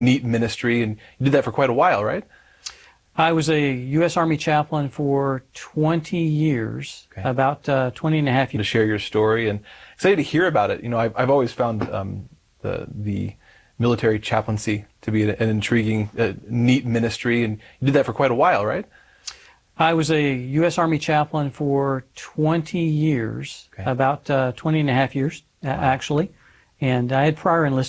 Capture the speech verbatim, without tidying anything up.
neat ministry, and you did that for quite a while, right? I was a U S Army chaplain for twenty years, okay. about uh, twenty and a half years. To share your story, and excited to hear about it. You know, I've, I've always found um, the the military chaplaincy to be an, an intriguing, uh, neat ministry, and you did that for quite a while, right? I was a U S Army chaplain for twenty years, okay. about uh, twenty and a half years, wow. actually, and I had prior enlisted.